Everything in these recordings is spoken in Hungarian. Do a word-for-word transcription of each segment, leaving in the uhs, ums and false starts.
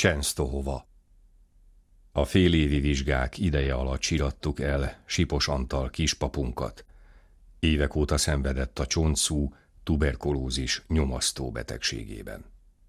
Csensztohova. A félévi vizsgák ideje alatt sirattuk el Sipos Antal kispapunkat. Évek óta szenvedett a csontszú, tuberkulózis nyomasztó betegségében.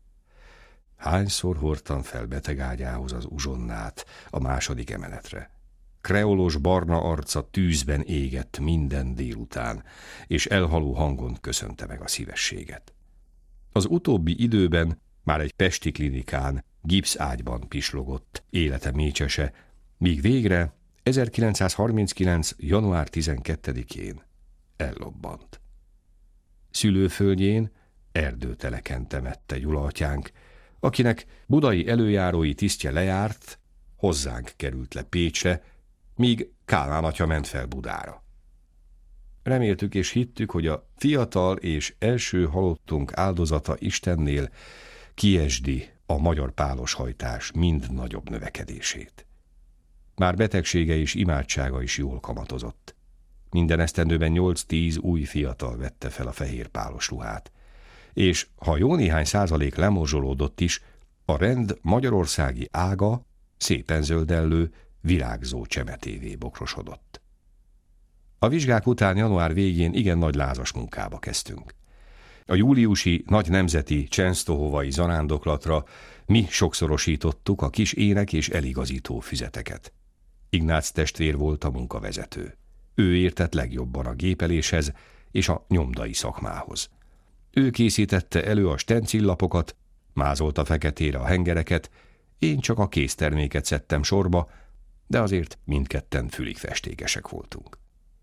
Hányszor hordtam fel betegágyához az uzsonnát a második emeletre. Kreolos barna arca tűzben égett minden délután, és elhaló hangon köszönte meg a szívességet. Az utóbbi időben már egy pesti klinikán gipszágyban pislogott élete mécsese, míg végre ezerkilencszázharminckilenc. január tizenkettedikén ellobbant. Szülőföldjén erdőteleken temette Gyula atyánk, akinek budai előjárói tisztje lejárt, hozzánk került le Pécsre, míg Kálmán atya ment fel Budára. Reméltük és hittük, hogy a fiatal és első halottunk áldozata Istennél kiesdi a magyar páloshajtás mind nagyobb növekedését. Már betegsége és imádsága is jól kamatozott. Minden esztendőben nyolc-tíz új fiatal vette fel a fehér pálos ruhát, és ha jó néhány százalék lemorzsolódott is, a rend magyarországi ága szépen zöldellő, virágzó csemetévé bokrosodott. A vizsgák után január végén igen nagy lázas munkába kezdtünk. A júliusi nagy nemzeti csensztohovai zarándoklatra mi sokszorosítottuk a kis ének és eligazító füzeteket. Ignác testvér volt a munkavezető. Ő értett legjobban a gépeléshez és a nyomdai szakmához. Ő készítette elő a stencillapokat, mázolta feketére a hengereket, én csak a készterméket szedtem sorba, de azért mindketten fülig festékesek voltunk.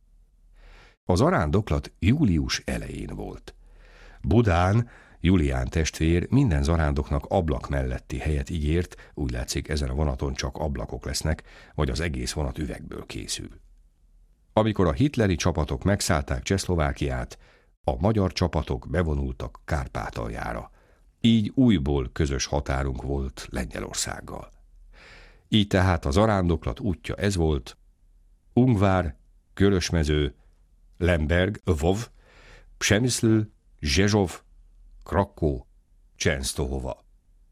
Az zarándoklat július elején volt. Budán Julián testvér minden zarándoknak ablak melletti helyet ígért, úgy látszik ezen a vonaton csak ablakok lesznek, vagy az egész vonat üvegből készül. Amikor a hitleri csapatok megszállták Csehszlovákiát, a magyar csapatok bevonultak Kárpátaljára. Így újból közös határunk volt Lengyelországgal. Így tehát a zarándoklat útja ez volt: Ungvár, Körösmező, Lemberg, Lvov, Przemyszl, Zsezsov, Krakó, Csensztohova.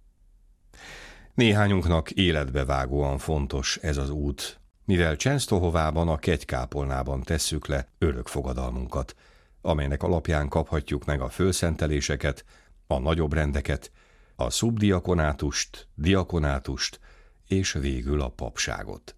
Néhányunknak életbevágóan fontos ez az út, mivel Csensztohovában a kegykápolnában tesszük le örökfogadalmunkat, amelynek alapján kaphatjuk meg a fölszenteléseket, a nagyobb rendeket, a szubdiakonátust, diakonátust és végül a papságot.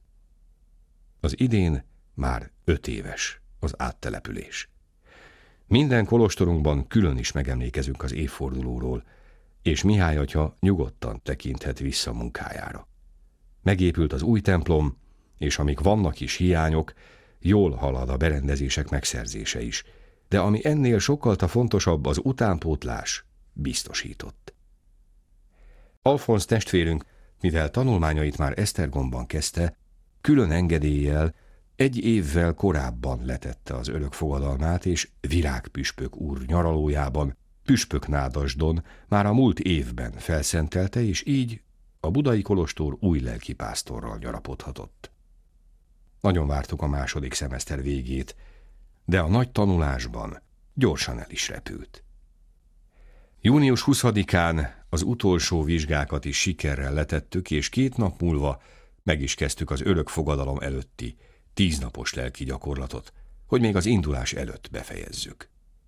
Az idén már öt éves az áttelepülés. Minden kolostorunkban külön is megemlékezünk az évfordulóról, és Mihály atya nyugodtan tekinthet vissza munkájára. Megépült az új templom, és amíg vannak is hiányok, jól halad a berendezések megszerzése is, de ami ennél sokkal fontosabb, az utánpótlás biztosított. Alfonz testvérünk, mivel tanulmányait már Esztergomban kezdte, külön engedéllyel egy évvel korábban letette az örökfogadalmát, és Virágpüspök úr nyaralójában, Püspöknádasdon már a múlt évben felszentelte, és így a budai kolostor új lelkipásztorral gyarapodhatott. Nagyon vártuk a második szemeszter végét, de a nagy tanulásban gyorsan el is repült. június huszadikán az utolsó vizsgákat is sikerrel letettük, és két nap múlva meg is kezdtük az örökfogadalom előtti tíznapos lelki gyakorlatot, hogy még az indulás előtt befejezzük.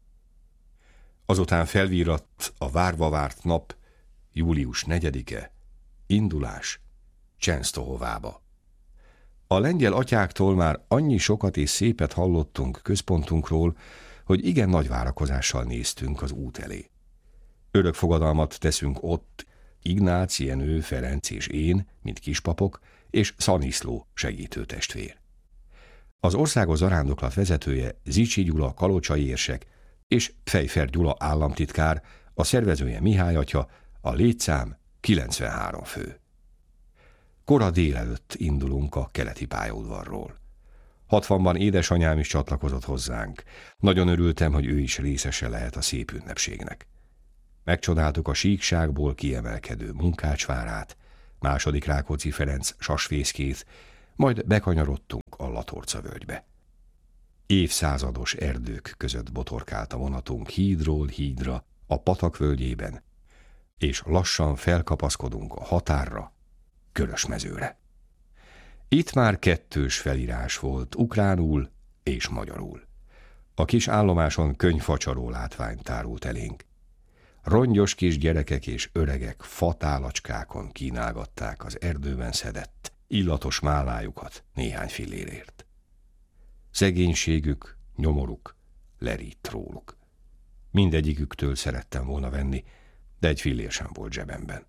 Azután felvíratt a várva várt nap, július negyedike, indulás Csensztohovába. A lengyel atyáktól már annyi sokat és szépet hallottunk központunkról, hogy igen nagy várakozással néztünk az út elé. Örökfogadalmat teszünk ott, Ignác, Jenő, Ferenc és én, mint kispapok, és Szaniszló segítőtestvér. Az országos zarándoklat vezetője Zichy Gyula kalocsai érsek, és Pfeiffer Gyula államtitkár, a szervezője Mihály atya, a létszám kilencvenhárom fő. Kora délelőtt indulunk a keleti pályaudvarról. Hatvanban édesanyám is csatlakozott hozzánk. Nagyon örültem, hogy ő is részese lehet a szép ünnepségnek. Megcsodáltuk a síkságból kiemelkedő Munkácsvárát, második Rákóczi Ferenc sasfészkét, majd bekanyarodtunk a Latorca völgybe. Évszázados erdők között botorkált a vonatunk hídról hídra a patak völgyében, és lassan felkapaszkodunk a határra, Körösmezőre. Itt már kettős felírás volt, ukránul és magyarul. A kis állomáson könyvfacsaró látvány tárult elénk. Rongyos kis gyerekek és öregek fatálacskákon kínálgatták az erdőben szedett, illatos málájukat néhány fillérért. Szegénységük, nyomoruk lerít róluk. Mindegyiküktől szerettem volna venni, de egy fillér sem volt zsebemben.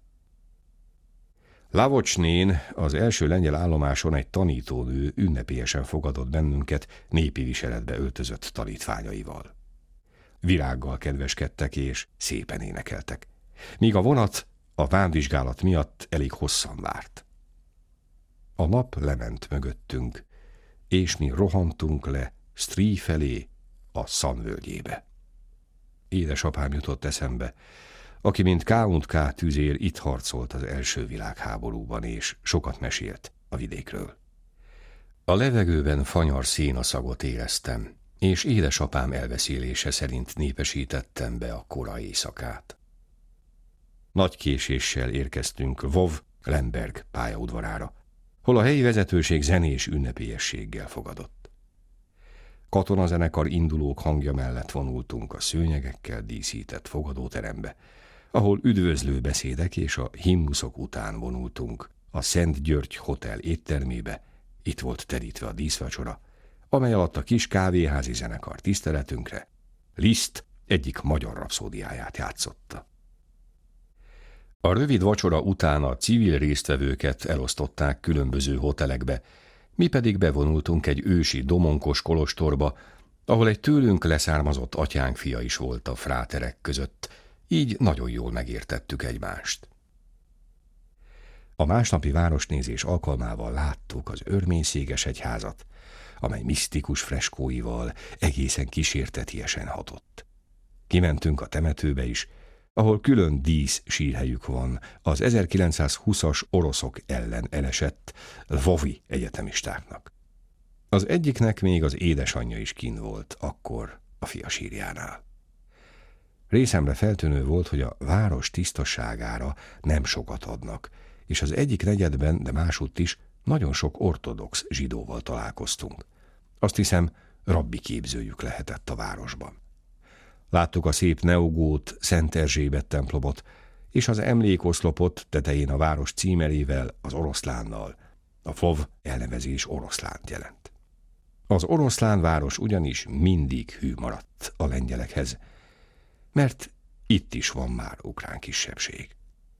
Lavocsnén, az első lengyel állomáson egy tanítónő ünnepélyesen fogadott bennünket népi viseletbe öltözött tanítványaival. Virággal kedveskedtek és szépen énekeltek, míg a vonat a vámvizsgálat miatt elég hosszan várt. A nap lement mögöttünk, és mi rohantunk le Stryj felé, a San völgyébe. Édesapám jutott eszembe, aki mint K und K tüzér itt harcolt az első világháborúban, és sokat mesélt a vidékről. A levegőben fanyar szénaszagot éreztem, és édesapám elbeszélése szerint népesítettem be a kora éjszakát. Nagy késéssel érkeztünk Lvov-Lemberg pályaudvarára, hol a helyi vezetőség zenés ünnepélyességgel fogadott. Katonazenekar indulók hangja mellett vonultunk a szőnyegekkel díszített fogadóterembe, ahol üdvözlő beszédek és a himnuszok után vonultunk a Szent György Hotel éttermébe. Itt volt terítve a díszvacsora, amely alatt a kis kávéházi zenekar tiszteletünkre Liszt egyik magyar rapszódiáját játszotta. A rövid vacsora után a civil résztvevőket elosztották különböző hotelekbe, mi pedig bevonultunk egy ősi domonkos kolostorba, ahol egy tőlünk leszármazott atyánk fia is volt a fráterek között, így nagyon jól megértettük egymást. A másnapi városnézés alkalmával láttuk az Örményszékesegyházat, amely misztikus freskóival egészen kísértetiesen hatott. Kimentünk a temetőbe is, ahol külön dísz sírhelyük van az ezerkilencszázhúszas oroszok ellen elesett lvovi egyetemistáknak. Az egyiknek még az édesanyja is kinn volt akkor a fia sírjánál. Részemre feltűnő volt, hogy a város tisztaságára nem sokat adnak, és az egyik negyedben, de másutt is nagyon sok ortodox zsidóval találkoztunk. Azt hiszem, rabbi képzőjük lehetett a városban. Láttuk a szép neogót, Szent Erzsébet templomot, és az emlékoszlopot tetején a város címerével, az oroszlánnal. A Lvov elnevezés oroszlánt jelent. Az oroszlán város ugyanis mindig hű maradt a lengyelekhez, mert itt is van már ukrán kisebbség.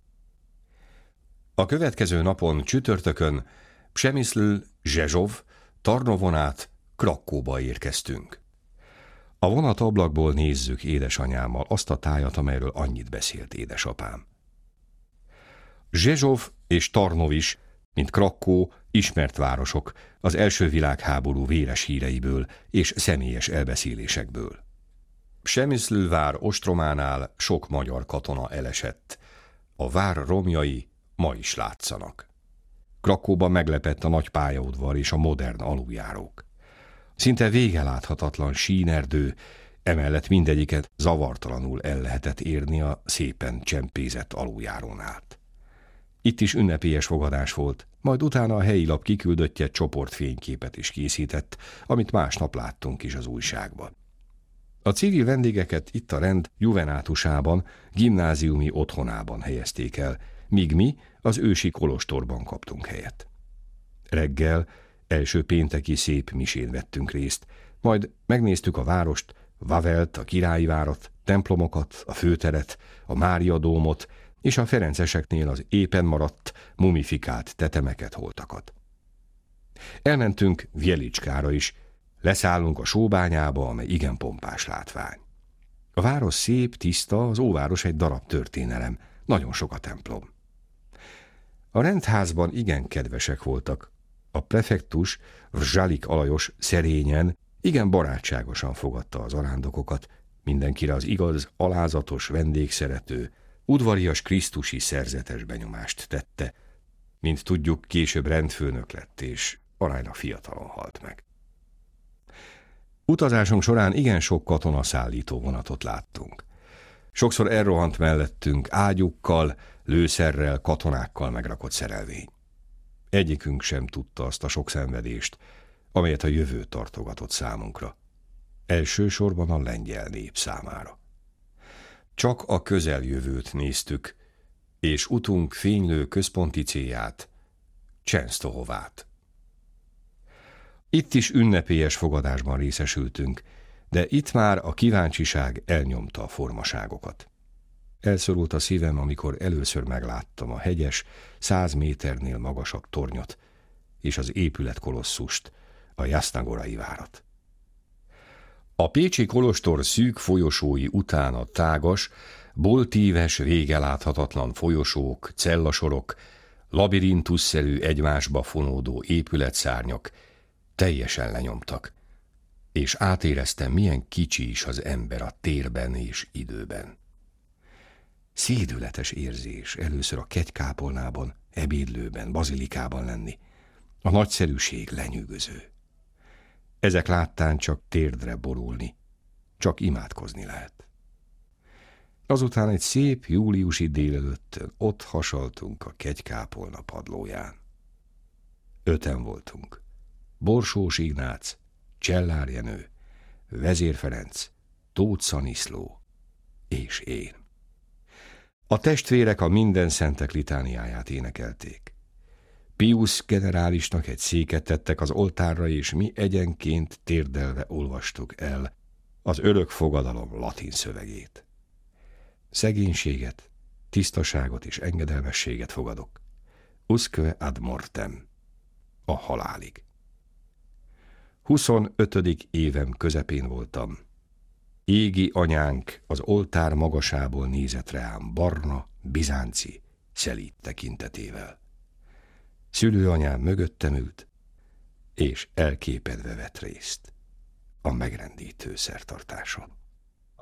A következő napon, csütörtökön Przemyszl, Zsezsov, Tarnovon át Krakkóba érkeztünk. A vonat ablakból nézzük édesanyámmal azt a tájat, amelyről annyit beszélt édesapám. Zsezsov és Tarnov is, mint Krakkó, ismert városok az első világháború véres híreiből és személyes elbeszélésekből. Przemyszl vár ostrománál sok magyar katona elesett. A vár romjai ma is látszanak. Krakkóban meglepett a nagy pályaudvar és a modern aluljárók. Szinte végeláthatatlan sínerdő, emellett mindegyiket zavartalanul el lehetett érni a szépen csempézett aluljárón át. Itt is ünnepélyes fogadás volt, majd utána a helyi lap kiküldöttje csoportfényképet is készített, amit másnap láttunk is az újságban. A civil vendégeket itt a rend juvenátusában, gimnáziumi otthonában helyezték el, míg mi az ősi kolostorban kaptunk helyet. Reggel első pénteki szép misén vettünk részt, majd megnéztük a várost, Wawelt, a királyi várat, templomokat, a főteret, a Mária dómot és a ferenceseknél az épen maradt, mumifikált tetemeket, holtakat. Elmentünk Vjelicskára is, leszállunk a sóbányába, amely igen pompás látvány. A város szép, tiszta, az óváros egy darab történelem, nagyon sok a templom. A rendházban igen kedvesek voltak. A prefektus, Vzsalik Alajos szerényen, igen barátságosan fogadta az arándokokat, mindenkire az igaz, alázatos, vendégszerető, udvarias krisztusi szerzetes benyomást tette, mint tudjuk, később rendfőnök lett, és aránylag fiatalon halt meg. Utazásunk során igen sok katonaszállító vonatot láttunk. Sokszor elrohant mellettünk ágyukkal, lőszerrel, katonákkal megrakott szerelvény. Egyikünk sem tudta azt a sok szenvedést, amelyet a jövő tartogatott számunkra. Elsősorban a lengyel nép számára. Csak a közeljövőt néztük, és utunk fénylő központi célját, Csensztohovát. Itt is ünnepélyes fogadásban részesültünk, de itt már a kíváncsiság elnyomta a formaságokat. Elszorult a szívem, amikor először megláttam a hegyes, száz méternél magasabb tornyot és az épület kolosszust, a Jasznagorai várat. A pécsi kolostor szűk folyosói után a tágas, boltíves, vége láthatatlan folyosók, cellasorok, labirintusszerű egymásba fonódó épületszárnyak teljesen lenyomtak, és átéreztem, milyen kicsi is az ember a térben és időben. Szédületes érzés először a kegykápolnában, ebédlőben, bazilikában lenni. A nagyszerűség lenyűgöző. Ezek láttán csak térdre borulni, csak imádkozni lehet. Azután egy szép júliusi délelőttön ott hasaltunk a kegykápolna padlóján. Öten voltunk. Borsós Ignác, Csellár Jenő, Vezér Ferenc, Tóth Szaniszló és én. A testvérek a minden szentek litániáját énekelték. Piusz generálisnak egy széket tettek az oltárra, és mi egyenként térdelve olvastuk el az örök fogadalom latin szövegét. Szegénységet, tisztaságot és engedelmességet fogadok. Usque ad mortem, a halálig. Huszonötödik évem közepén voltam. Égi anyánk az oltár magasából nézett rám barna, bizánci, szelíd tekintetével. Szülőanyám mögöttem ült, és elképedve vett részt a megrendítő szertartáson.